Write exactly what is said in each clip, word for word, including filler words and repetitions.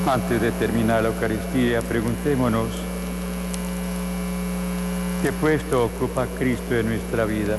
Antes de terminar la Eucaristía, preguntémonos, ¿qué puesto ocupa Cristo en nuestra vida?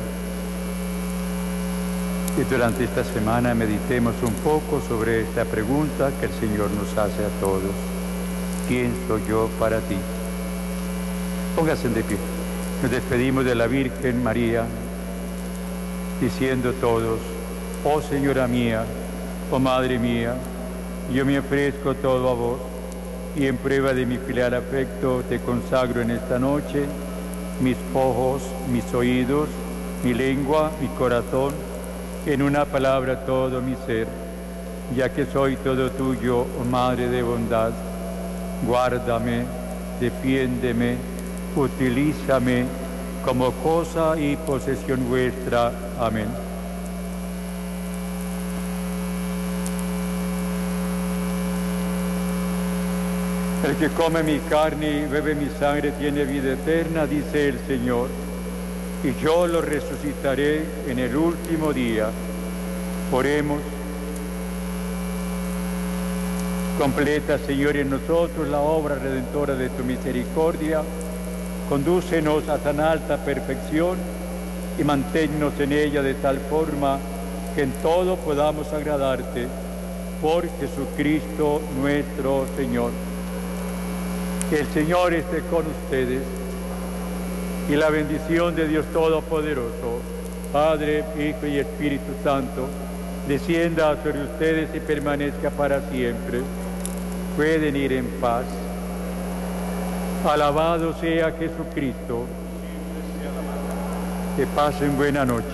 Y durante esta semana meditemos un poco sobre esta pregunta que el Señor nos hace a todos. ¿Quién soy yo para ti? Pónganse de pie. Nos despedimos de la Virgen María, diciendo todos, oh Señora mía, oh Madre mía, yo me ofrezco todo a vos, y en prueba de mi filial afecto te consagro en esta noche mis ojos, mis oídos, mi lengua, mi corazón, en una palabra todo mi ser, ya que soy todo tuyo, oh Madre de bondad. Guárdame, defiéndeme, utilízame como cosa y posesión vuestra. Amén. El que come mi carne y bebe mi sangre tiene vida eterna, dice el Señor, y yo lo resucitaré en el último día. Oremos. Completa, Señor, en nosotros la obra redentora de tu misericordia. Condúcenos a tan alta perfección y manténnos en ella de tal forma que en todo podamos agradarte. Por Jesucristo nuestro Señor. Que el Señor esté con ustedes y la bendición de Dios Todopoderoso, Padre, Hijo y Espíritu Santo, descienda sobre ustedes y permanezca para siempre. Pueden ir en paz. Alabado sea Jesucristo. Que pasen buena noche.